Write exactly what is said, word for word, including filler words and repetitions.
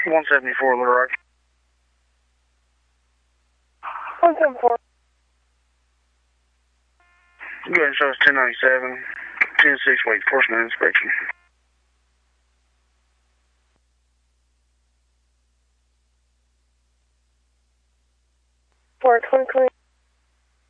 one seventy-four Little Rock. one seventy-four. Go ahead and show us ten ninety-seven. ten six, wait, enforcement inspection. four twenty twenty.